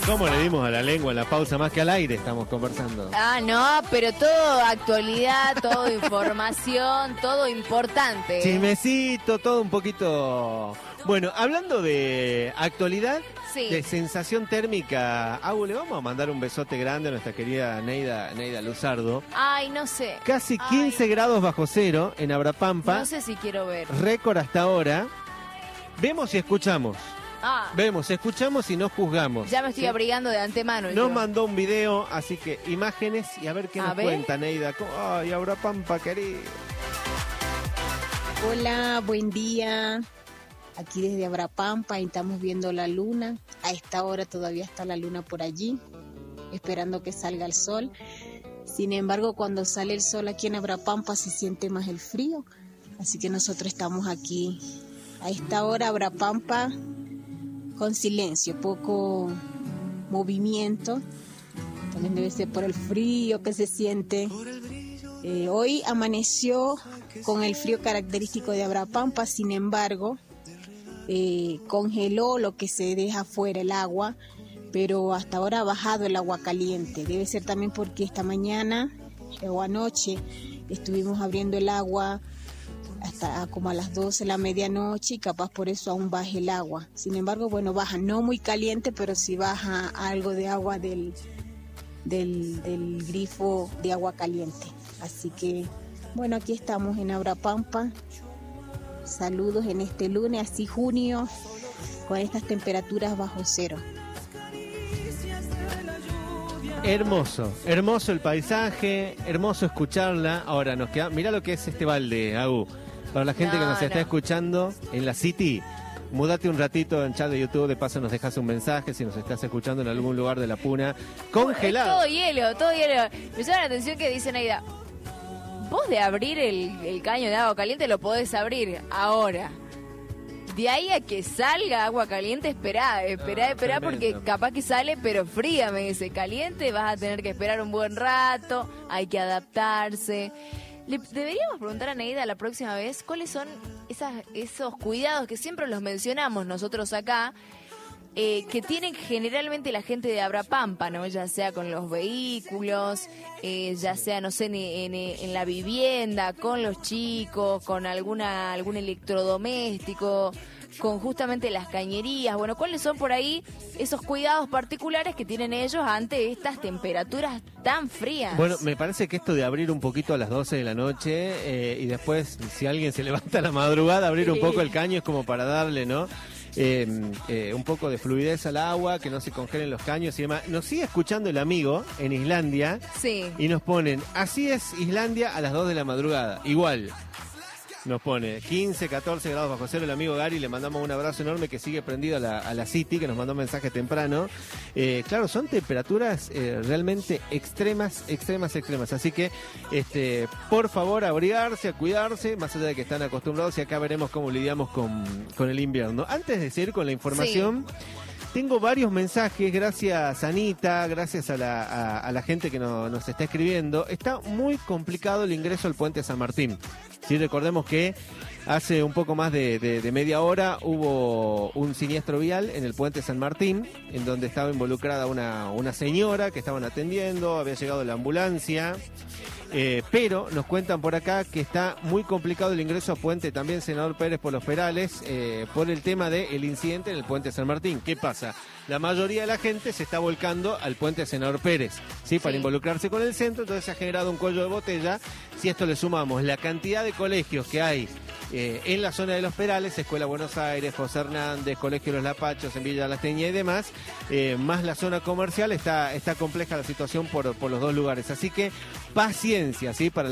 ¿Cómo le dimos a la lengua en la pausa más que al aire? Estamos conversando. Ah, no, pero todo actualidad, todo información, todo importante. Chismecito, todo un poquito... Bueno, hablando de actualidad, sí, de sensación térmica, le vamos a mandar un besote grande a nuestra querida Neida Luzardo. Ay, no sé. Casi 15 grados bajo cero en Abrapampa. No sé si quiero ver. Récord hasta ahora. Vemos y escuchamos. Vemos, escuchamos y no juzgamos. Ya me estoy abrigando de antemano. Nos mandó un video, así que imágenes y a ver qué nos cuenta, Neida. Ay, Abrapampa, querido. Hola, buen día. Aquí desde Abrapampa estamos viendo la luna. A esta hora todavía está la luna por allí, esperando que salga el sol. Sin embargo, cuando sale el sol aquí en Abrapampa se siente más el frío. Así que nosotros estamos aquí. A esta hora Abrapampa con silencio, poco movimiento. También debe ser por el frío que se siente. Hoy amaneció con el frío característico de Abrapampa, sin embargo, congeló lo que se deja afuera, el agua, pero hasta ahora ha bajado el agua caliente. Debe ser también porque esta mañana o anoche estuvimos abriendo el agua hasta como a las 12 de la medianoche y capaz por eso aún baja el agua. Sin embargo, bueno, baja, no muy caliente, pero sí baja algo de agua del grifo de agua caliente. Así que, bueno, aquí estamos en Abrapampa. Saludos en este lunes, así junio, con estas temperaturas bajo cero. Hermoso, hermoso el paisaje, hermoso escucharla. Ahora nos queda, mirá lo que es este balde, Agu. Para la gente que nos está escuchando en la City, mudate un ratito en chat de YouTube, de paso nos dejas un mensaje si nos estás escuchando en algún lugar de la Puna. Congelado. Todo hielo, todo hielo. Me llama la atención que dice Neida, vos de abrir el caño de agua caliente lo podés abrir ahora. De ahí a que salga agua caliente, esperá porque capaz que sale, pero fría, me dice. Caliente vas a tener que esperar un buen rato, hay que adaptarse. Deberíamos preguntar a Neida la próxima vez cuáles son esos cuidados que siempre los mencionamos nosotros acá, que tienen generalmente la gente de Abrapampa, ¿no? Ya sea con los vehículos, ya sea, no sé, en la vivienda, con los chicos, con algún electrodoméstico, con justamente las cañerías. Bueno, ¿cuáles son por ahí esos cuidados particulares que tienen ellos ante estas temperaturas tan frías? Bueno, me parece que esto de abrir un poquito a las 12 de la noche y después, si alguien se levanta a la madrugada, abrir un poco el caño es como para darle, ¿no? Un poco de fluidez al agua, que no se congelen los caños y demás. Nos sigue escuchando el amigo en Islandia. Sí. Y nos ponen, así es Islandia a las 2 de la madrugada. Igual. Nos pone 15, 14 grados bajo cero el amigo Gary, le mandamos un abrazo enorme que sigue prendido a la City, que nos mandó un mensaje temprano. Claro, son temperaturas realmente extremas. Así que, por favor, abrigarse, a cuidarse, más allá de que están acostumbrados, y acá veremos cómo lidiamos con el invierno. Antes de seguir con la información... Sí. Tengo varios mensajes, gracias Anita, gracias a la gente que nos está escribiendo. Está muy complicado el ingreso al puente San Martín. Sí, recordemos que hace un poco más de media hora hubo un siniestro vial en el puente San Martín, en donde estaba involucrada una señora que estaban atendiendo, había llegado la ambulancia. Pero nos cuentan por acá que está muy complicado el ingreso a puente también Senador Pérez por los Perales por el tema del incidente en el puente San Martín. ¿Qué pasa? La mayoría de la gente se está volcando al puente Senador Pérez, ¿sí? Para involucrarse con el centro, entonces se ha generado un cuello de botella. Si esto le sumamos la cantidad de colegios que hay en la zona de los Perales, Escuela Buenos Aires, José Hernández, Colegio Los Lapachos en Villa Lasteña y demás, más la zona comercial, está compleja la situación por los dos lugares. Así que paciencia, ¿sí? Para